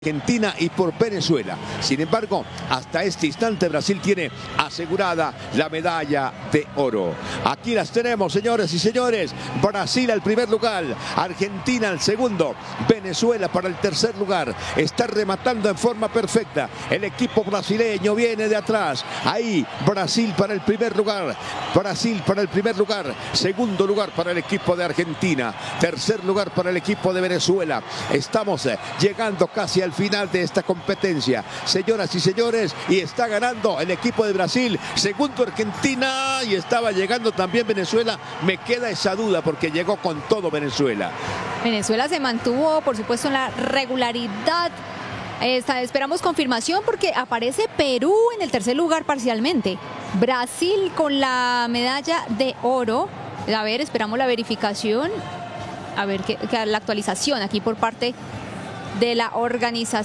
Argentina y por Venezuela. Sin embargo, hasta este instante Brasil tiene asegurada la medalla de oro. Aquí las tenemos, señores y señores. Brasil al primer lugar, Argentina al segundo, Venezuela para el tercer lugar. Está rematando en forma perfecta. El equipo brasileño viene de atrás. Ahí, Brasil para el primer lugar. Brasil para el primer lugar. Segundo lugar para el equipo de Argentina. Tercer lugar para el equipo de Venezuela. Estamos llegando casi al final de esta competencia, señoras y señores, y está ganando el equipo de Brasil, segundo Argentina, y estaba llegando también Venezuela. Me queda esa duda porque llegó con todo Venezuela. Venezuela se mantuvo, por supuesto, en la regularidad. Esperamos confirmación porque aparece Perú en el tercer lugar parcialmente. Brasil con la medalla de oro. A ver, esperamos la verificación. A ver, que la actualización aquí por parte de la organización.